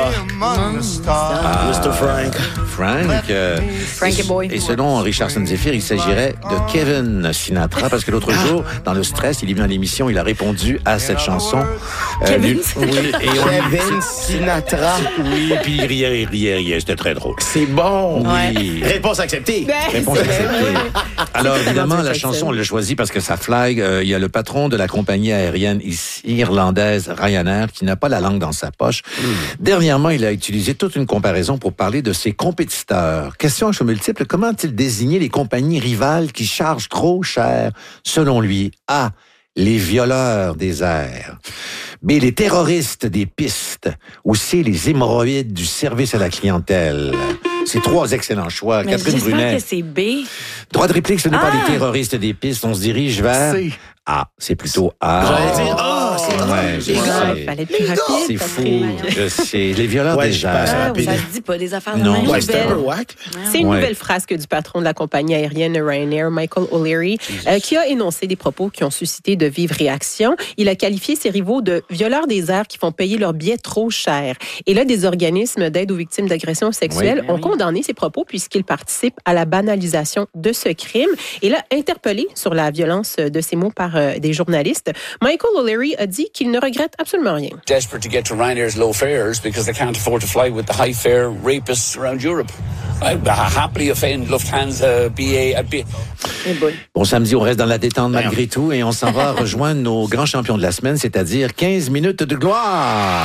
Mr. Frank. Frankie Boy. Et selon Richardson Zephyr, il s'agirait de Kevin Sinatra, parce que l'autre jour, dans le stress, il est venu à l'émission, il a répondu à cette chanson. Kevin Kevin Sinatra. Oui, puis il riait. C'était très drôle. C'est bon. Oui. Réponse acceptée. Réponse acceptée. Alors, évidemment, la chanson, on l'a choisie parce que ça flag. Il y a le patron de la compagnie aérienne irlandaise Ryanair qui n'a pas la langue dans sa poche. Dernièrement, il a utilisé toute une comparaison pour parler de ses compétiteurs. Question à choix multiple, comment a-t-il désigné les compagnies rivales qui chargent trop cher, selon lui? A. Les violeurs des airs. B. Les terroristes des pistes. Ou C. Les hémorroïdes du service à la clientèle. C'est trois excellents choix. Mais Catherine Brunet. j'espère que c'est B. Droit de réplique, ce n'est pas les terroristes des pistes. On se dirige vers... C. A. C'est plutôt A. J'allais dire c'est Ouais, je sais. Fallait être plus rapide. C'est fou. Je sais. Les violeurs Ouais, des je pense airs. Ça se dit pas des affaires de Non. même. Ouais, c'était un peu whack. C'est une Ouais. nouvelle frasque du patron de la compagnie aérienne Ryanair, Michael O'Leary, qui a énoncé des propos qui ont suscité de vives réactions. Il a qualifié ses rivaux de violeurs des airs qui font payer leurs billets trop cher. Et là, des organismes d'aide aux victimes d'agressions sexuelles ont condamné ces propos puisqu'ils participent à la banalisation de ce crime. Et là, interpellé sur la violence de ces mots par des journalistes, Michael O'Leary a dit qu'il ne regrette absolument rien. Desperate to get to Ryanair's low fares because they can't afford to fly with the high fare rapists around Europe. I happily offend Lufthansa, BA. Bon, samedi, on reste dans la détente malgré tout et on s'en va rejoindre nos grands champions de la semaine, c'est-à-dire 15 minutes de gloire.